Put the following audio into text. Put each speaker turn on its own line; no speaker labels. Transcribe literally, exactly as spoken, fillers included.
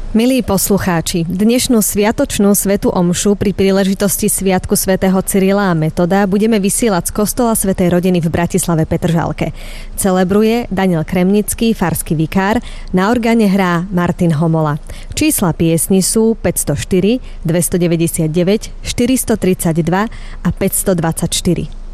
Milí poslucháči, dnešnú sviatočnú svätú omšu pri príležitosti Sviatku svätého Cyrila a Metoda budeme vysielať z kostola Svätej rodiny v Bratislave Petržalke. Celebruje Daniel Kremnický, farský vikár, na orgáne hrá Martin Homola. Čísla piesni sú päťstoštyri, dvestodeväťdesiatdeväť, štyristotridsaťdva a päťstodvadsaťštyri.